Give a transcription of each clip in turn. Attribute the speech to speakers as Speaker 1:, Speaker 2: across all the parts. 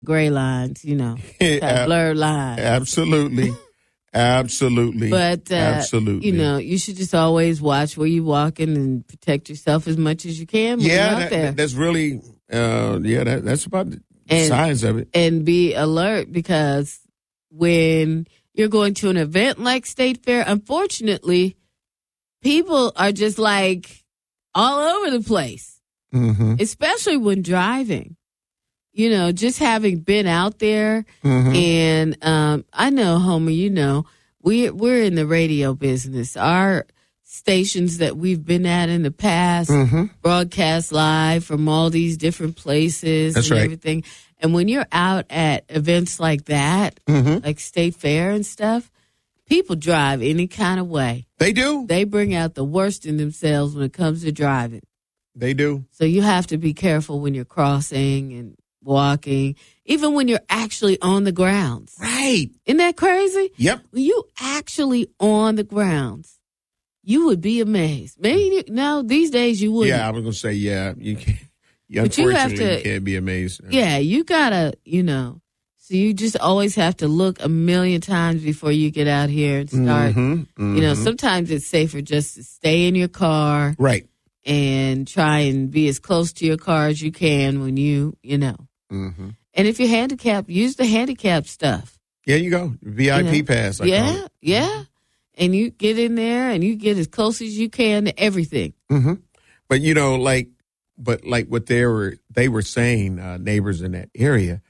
Speaker 1: gray lines, that blurred lines.
Speaker 2: Absolutely. Absolutely.
Speaker 1: But,
Speaker 2: absolutely.
Speaker 1: You should just always watch where you're walking and protect yourself as much as you can when you're out there.
Speaker 2: That's really, that's about the size of it.
Speaker 1: And be alert, because when you're going to an event like State Fair, unfortunately, people are just like all over the place, especially when driving. Just having been out there, and I know, Homer, we're in the radio business. Our stations that we've been at in the past broadcast live from all these different places.
Speaker 2: That's
Speaker 1: and
Speaker 2: right.
Speaker 1: everything. And when you're out at events like that, like State Fair and stuff, people drive any kind of way.
Speaker 2: They do.
Speaker 1: They bring out the worst in themselves when it comes to driving.
Speaker 2: They do.
Speaker 1: So you have to be careful when you're crossing and walking, even when you're actually on the grounds.
Speaker 2: Right.
Speaker 1: Isn't that crazy?
Speaker 2: Yep.
Speaker 1: When you actually on the grounds, you would be amazed. Maybe these days you wouldn't.
Speaker 2: Yeah, I was going to say, you can't.
Speaker 1: But you have to,
Speaker 2: you can't be amazed.
Speaker 1: Yeah, you gotta, so you just always have to look a million times before you get out here and start. Sometimes it's safer just to stay in your car.
Speaker 2: Right.
Speaker 1: And try and be as close to your car as you can when And if you're handicapped, use the handicap stuff.
Speaker 2: There you go. VIP pass.
Speaker 1: Yeah. And you get in there and you get as close as you can to everything.
Speaker 2: But like what they were saying, neighbors in that area,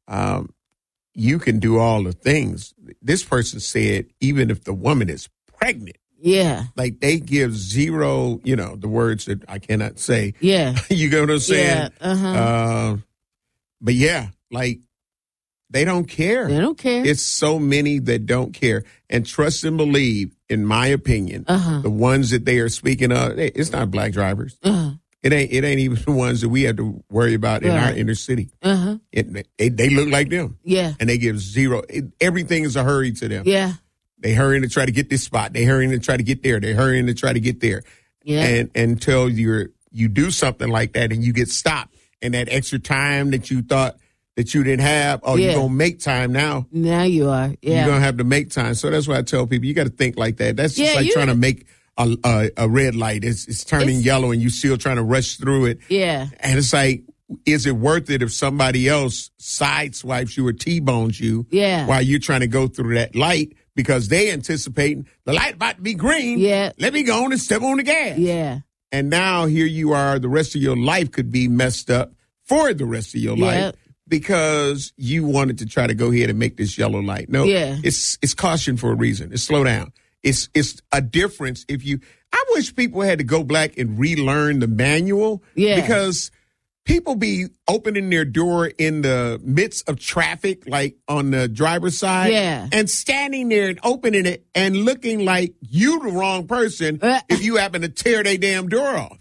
Speaker 2: you can do all the things. This person said, even if the woman is pregnant.
Speaker 1: Yeah.
Speaker 2: Like they give zero, the words that I cannot say.
Speaker 1: Yeah.
Speaker 2: You get what I'm saying?
Speaker 1: Yeah.
Speaker 2: But yeah, like they don't care.
Speaker 1: They don't care.
Speaker 2: It's so many that don't care. And trust and believe, in my opinion, the ones that they are speaking of, it's not black drivers. It ain't even the ones that we have to worry about in our inner city. They look like them.
Speaker 1: Yeah.
Speaker 2: And they give zero. Everything is a hurry to them.
Speaker 1: Yeah.
Speaker 2: They hurrying to try to get this spot. They hurrying to try to get there. They hurrying to try to get there.
Speaker 1: Yeah.
Speaker 2: And until you do something like that and you get stopped, and that extra time that you thought that you didn't have, you're going to make time now.
Speaker 1: Now you are. Yeah.
Speaker 2: You're going to have to make time. So that's why I tell people, you got to think like that. That's just like trying to make a red light. It's turning yellow and you still trying to rush through it.
Speaker 1: Yeah.
Speaker 2: And it's like, is it worth it if somebody else sideswipes you or T-bones you while you're trying to go through that light? Because they anticipating the light about to be green.
Speaker 1: Yeah.
Speaker 2: Let me go on and step on the gas.
Speaker 1: Yeah.
Speaker 2: And now here you are, the rest of your life could be messed up for the rest of your life because you wanted to try to go ahead and make this yellow light. No, it's caution for a reason. It's slow down. It's a difference I wish people had to go back and relearn the manual because people be opening their door in the midst of traffic, like on the driver's side, and standing there and opening it and looking like you the wrong person if you happen to tear their damn door off.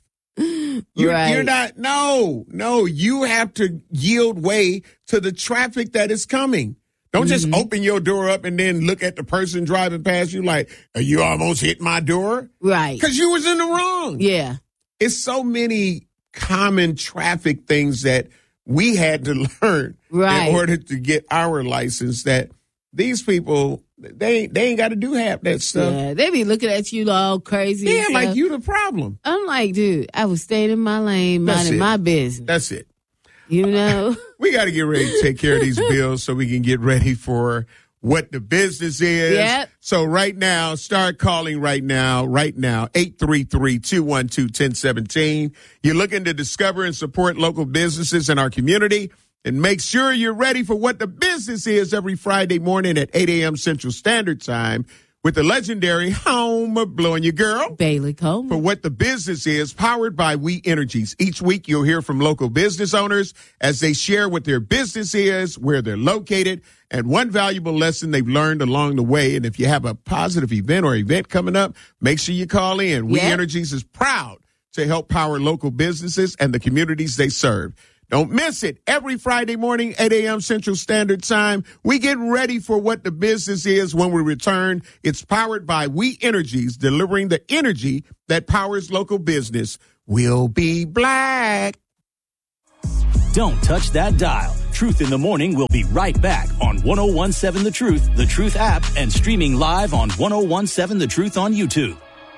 Speaker 2: You're not, no, you have to yield way to the traffic that is coming. Don't just open your door up and then look at the person driving past you like, you almost hit my door.
Speaker 1: Right.
Speaker 2: Because you was in the wrong.
Speaker 1: Yeah.
Speaker 2: It's so many common traffic things that we had to learn in order to get our license that these people, they ain't got to do half that stuff.
Speaker 1: Yeah, they be looking at you all crazy.
Speaker 2: Yeah, like you the problem.
Speaker 1: I'm like, dude, I was staying in my lane, minding my business.
Speaker 2: That's it.
Speaker 1: We
Speaker 2: got to get ready to take care of these bills so we can get ready for what the business is.
Speaker 1: Yep.
Speaker 2: So right now, start calling right now, 833-212-1017. You're looking to discover and support local businesses in our community. And make sure you're ready for what the business is every Friday morning at 8 a.m. Central Standard Time with the legendary Homer Blowing Your Girl.
Speaker 1: Bailey Coleman.
Speaker 2: For what the business is, powered by We Energies. Each week you'll hear from local business owners as they share what their business is, where they're located, and one valuable lesson they've learned along the way. And if you have a positive event coming up, make sure you call in. We Energies is proud to help power local businesses and the communities they serve. Don't miss it. Every Friday morning, 8 a.m. Central Standard Time, we get ready for what the business is when we return. It's powered by We Energies, delivering the energy that powers local business. We'll be black.
Speaker 3: Don't touch that dial. Truth in the Morning will be right back on 1017 The Truth, The Truth app, and streaming live on 1017 The Truth on YouTube.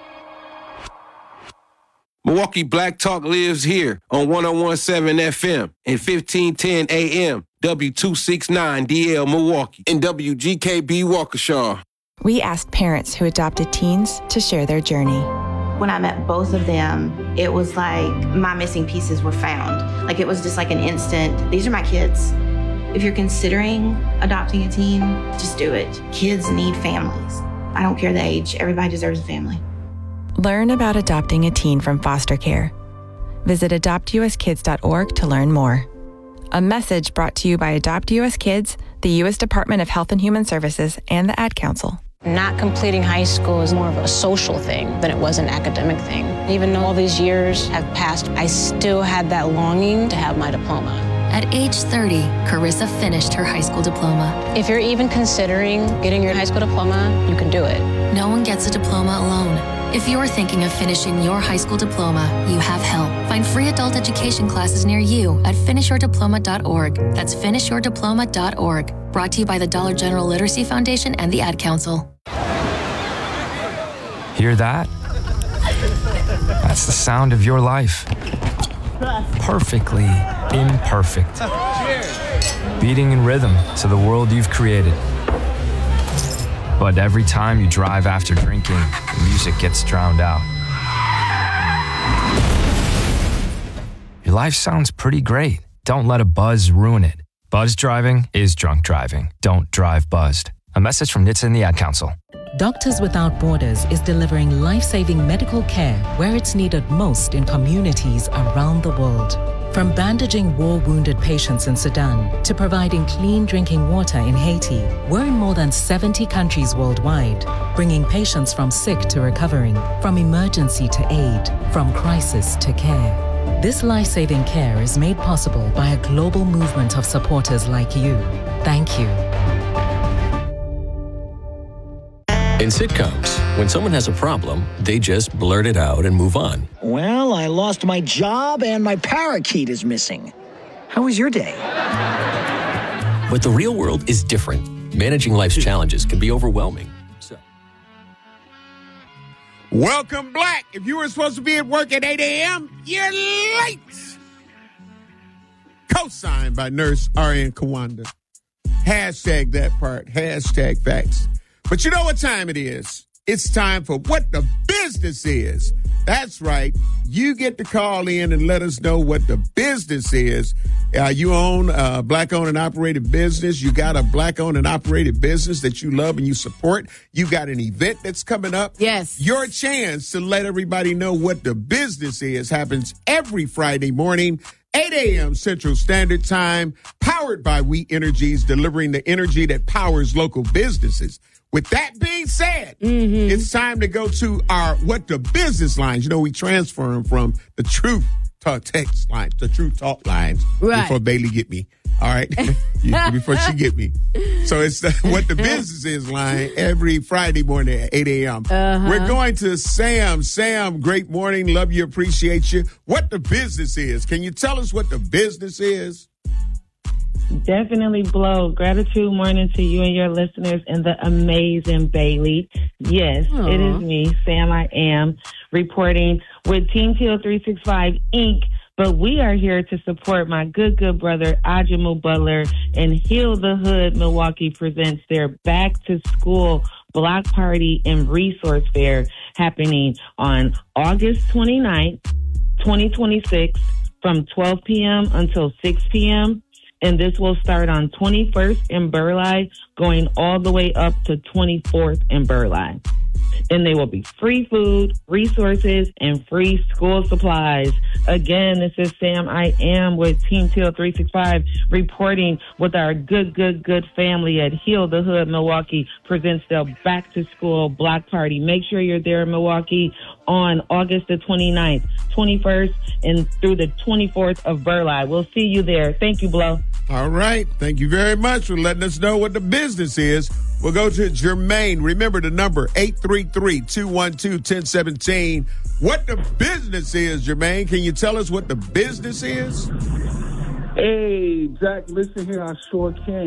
Speaker 4: Milwaukee Black Talk lives here on 1017 FM and 1510 AM, W269DL Milwaukee, and WGKB Waukesha.
Speaker 5: We asked parents who adopted teens to share their journey.
Speaker 6: When I met both of them, it was like my missing pieces were found. Like it was just like an instant, these are my kids. If you're considering adopting a teen, just do it. Kids need families. I don't care the age, everybody deserves a family.
Speaker 5: Learn about adopting a teen from foster care. Visit adoptuskids.org to learn more. A message brought to you by Adopt US Kids, the U.S. Department of Health and Human Services, and the Ad Council.
Speaker 7: Not completing high school is more of a social thing than it was an academic thing. Even though all these years have passed, I still had that longing to have my diploma.
Speaker 8: At age 30, Carissa finished her high school diploma.
Speaker 7: If you're even considering getting your high school diploma, you can do it.
Speaker 8: No one gets a diploma alone. If you're thinking of finishing your high school diploma, you have help. Find free adult education classes near you at finishyourdiploma.org. That's finishyourdiploma.org. Brought to you by the Dollar General Literacy Foundation and the Ad Council.
Speaker 9: Hear that? That's the sound of your life. Perfectly imperfect. Beating in rhythm to the world you've created. But every time you drive after drinking, the music gets drowned out. Your life sounds pretty great. Don't let a buzz ruin it. Buzz driving is drunk driving. Don't drive buzzed. A message from NHTSA and the Ad Council.
Speaker 10: Doctors Without Borders is delivering life-saving medical care where it's needed most in communities around the world. From bandaging war-wounded patients in Sudan to providing clean drinking water in Haiti, we're in more than 70 countries worldwide, bringing patients from sick to recovering, from emergency to aid, from crisis to care. This life-saving care is made possible by a global movement of supporters like you. Thank you.
Speaker 11: In sitcoms, when someone has a problem, they just blurt it out and move on.
Speaker 12: Well, I lost my job and my parakeet is missing. How was your day?
Speaker 11: But the real world is different. Managing life's challenges can be overwhelming.
Speaker 2: Welcome, Black. If you were supposed to be at work at 8 a.m., you're late. Co-signed by Nurse Arian Kawanda. Hashtag that part. Hashtag facts. But you know what time it is? It's time for What the Business Is. That's right. You get to call in and let us know what the business is. You own a Black-owned and operated business. You got a Black-owned and operated business that you love and you support. You got an event that's coming up.
Speaker 1: Yes.
Speaker 2: Your chance to let everybody know what the business is happens every Friday morning, 8 a.m. Central Standard Time, powered by We Energies, delivering the energy that powers local businesses. With that being said, it's time to go to our What the Business lines. You know, we transfer them from the Truth Talk text lines, the Truth Talk lines,
Speaker 1: right,
Speaker 2: before Bailey get me. All right? Before she get me. So it's the What the Business Is line every Friday morning at 8 a.m. We're going to Sam. Sam, great morning. Love you, appreciate you. What the business is. Can you tell us what the business is?
Speaker 13: Definitely, Blow. Gratitude morning to you and your listeners and the amazing Bailey. Yes, It is me, Sam. I am reporting with Team Teal 365 Inc., but we are here to support my good brother, Ajamu Butler, and Heal the Hood Milwaukee presents their Back to School Block Party and Resource Fair happening on August 29th, 2026 from 12 p.m. until 6 p.m., and this will start on 21st in Burleigh, going all the way up to 24th in Burleigh. And there will be free food, resources, and free school supplies. Again, this is Sam. I am with Team Teal 365 reporting with our good family at Heal the Hood Milwaukee presents the Back to School Block Party. Make sure you're there in Milwaukee on August the 29th, 21st, and through the 24th of Burleigh. We'll see you there. Thank you, Blow.
Speaker 2: All right. Thank you very much for letting us know what the business is. We'll go to Jermaine. Remember the number, 833-212-1017. What the business is, Jermaine. Can you tell us what the business is?
Speaker 14: Hey, Jack, listen here. I sure can.